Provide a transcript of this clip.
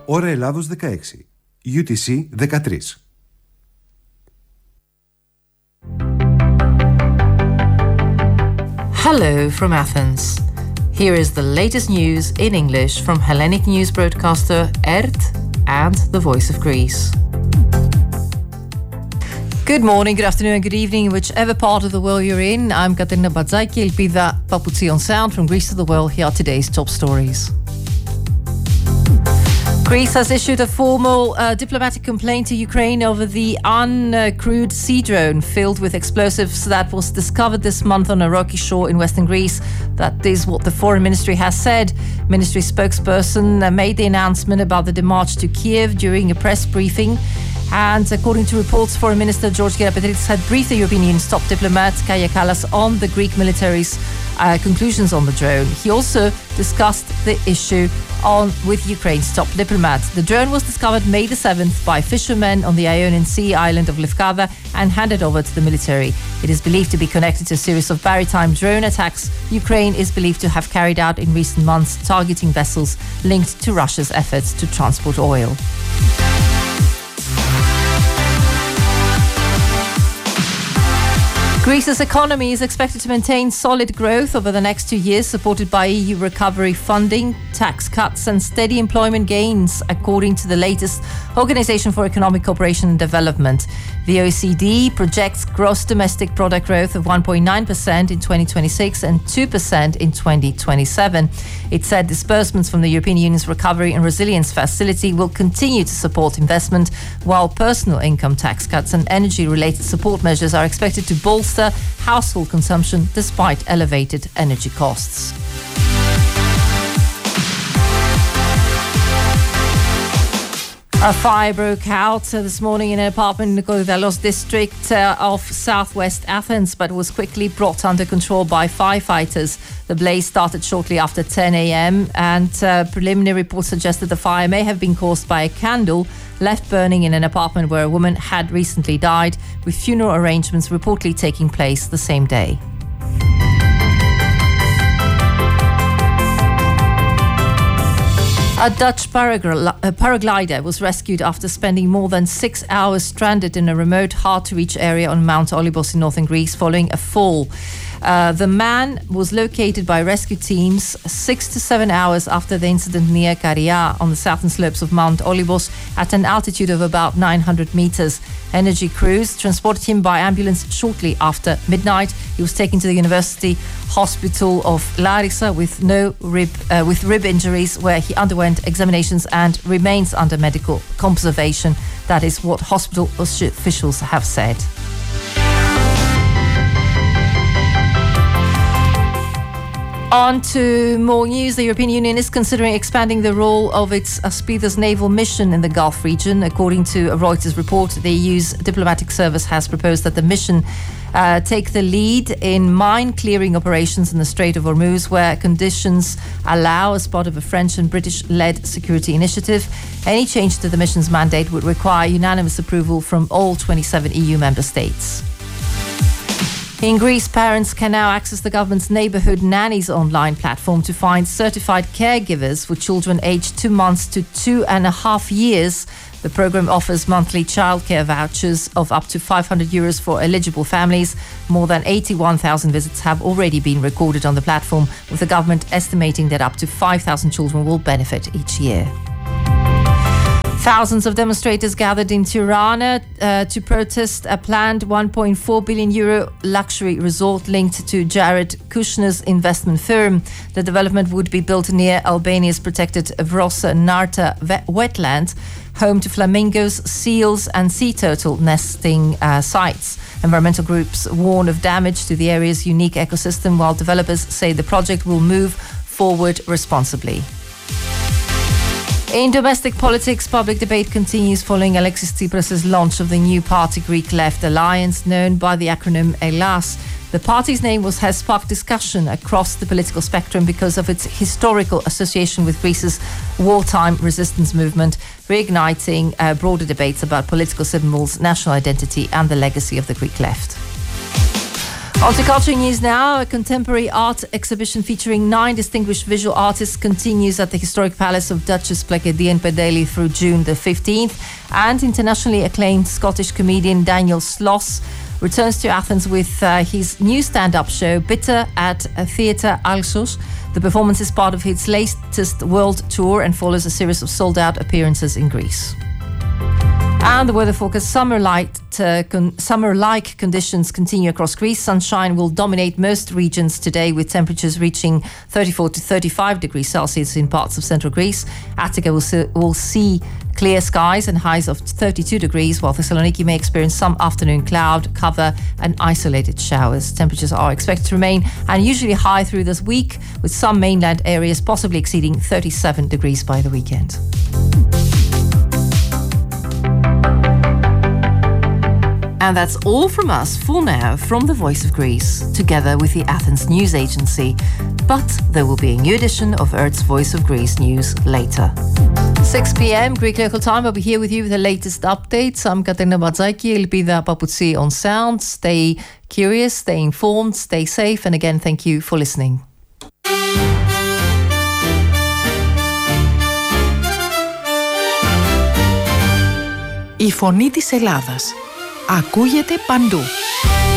Ώρα Ελλάδος 16. UTC 13. Hello from Athens. Here is the latest news in English from Hellenic news broadcaster ERT and the Voice of Greece. Good morning, good afternoon and good evening, whichever part of the world you're in. I'm Katerina Badzaki, Elpida Papoutsion Sound from Greece to the world. Here are today's top stories. Greece has issued a formal diplomatic complaint to Ukraine over the uncrewed sea drone filled with explosives that was discovered this month on a rocky shore in western Greece. That is what the Foreign Ministry has said. Ministry spokesperson made the announcement about the demarche to Kiev during a press briefing. And according to reports, Foreign Minister George Gerapetritis had briefed the European Union's top diplomat, Kaja Kallas, on the Greek military's conclusions on the drone. He also discussed the issue with Ukraine's top diplomat. The drone was discovered May the 7th by fishermen on the Ionian Sea island of Lefkada and handed over to the military. It is believed to be connected to a series of maritime drone attacks Ukraine is believed to have carried out in recent months, targeting vessels linked to Russia's efforts to transport oil. Greece's economy is expected to maintain solid growth over the next 2 years, supported by EU recovery funding, tax cuts and steady employment gains, according to the latest Organisation for Economic Cooperation and Development. The OECD projects gross domestic product growth of 1.9% in 2026 and 2% in 2027. It said disbursements from the European Union's Recovery and Resilience Facility will continue to support investment, while personal income tax cuts and energy-related support measures are expected to bolster household consumption despite elevated energy costs. A fire broke out this morning in an apartment in the Korydallos district of southwest Athens, but was quickly brought under control by firefighters. The blaze started shortly after 10 a.m. and preliminary reports suggest that the fire may have been caused by a candle left burning in an apartment where a woman had recently died, with funeral arrangements reportedly taking place the same day. A Dutch paraglider was rescued after spending more than 6 hours stranded in a remote, hard-to-reach area on Mount Olympos in northern Greece following a fall. The man was located by rescue teams 6 to 7 hours after the incident near Karia on the southern slopes of Mount Olympos at an altitude of about 900 meters. Energy crews transported him by ambulance shortly after midnight. He was taken to the University Hospital of Larissa with rib injuries, where he underwent examinations and remains under medical observation. That is what hospital officials have said. On to more news. The European Union is considering expanding the role of its Aspides naval mission in the Gulf region. According to a Reuters report, the EU's diplomatic service has proposed that the mission take the lead in mine-clearing operations in the Strait of Hormuz, where conditions allow, as part of a French and British-led security initiative. Any change to the mission's mandate would require unanimous approval from all 27 EU member states. In Greece, parents can now access the government's Neighbourhood Nannies online platform to find certified caregivers for children aged 2 months to 2.5 years. The programme offers monthly childcare vouchers of up to €500 for eligible families. More than 81,000 visits have already been recorded on the platform, with the government estimating that up to 5,000 children will benefit each year. Thousands of demonstrators gathered in Tirana to protest a planned €1.4 billion luxury resort linked to Jared Kushner's investment firm. The development would be built near Albania's protected Vrosa Narta wetland, home to flamingos, seals and sea turtle nesting sites. Environmental groups warn of damage to the area's unique ecosystem, while developers say the project will move forward responsibly. In domestic politics, public debate continues following Alexis Tsipras' launch of the new party Greek Left Alliance, known by the acronym ELAS. The party's name has sparked discussion across the political spectrum because of its historical association with Greece's wartime resistance movement, reigniting broader debates about political symbols, national identity and the legacy of the Greek left. On to culture news now. A contemporary art exhibition featuring 9 distinguished visual artists continues at the historic palace of Duchess Plakedi in Pedeli through June the 15th. And internationally acclaimed Scottish comedian Daniel Sloss returns to Athens with his new stand-up show, Bitter, at Theatre Alsos. The performance is part of his latest world tour and follows a series of sold-out appearances in Greece. And the weather forecast, summer-like conditions continue across Greece. Sunshine will dominate most regions today, with temperatures reaching 34 to 35 degrees Celsius in parts of central Greece. Attica will see clear skies and highs of 32 degrees, while Thessaloniki may experience some afternoon cloud cover and isolated showers. Temperatures are expected to remain unusually high through this week, with some mainland areas possibly exceeding 37 degrees by the weekend. And that's all from us for now from the Voice of Greece, together with the Athens News Agency. But there will be a new edition of Earth's Voice of Greece news later. 6 p.m. Greek local time. I'll be here with you with the latest updates. I'm Katerina Batzaki, Elpida Papoutsi on sound. Stay curious, stay informed, stay safe. And again, thank you for listening. Η φωνή της Ελλάδας ακούγεται παντού.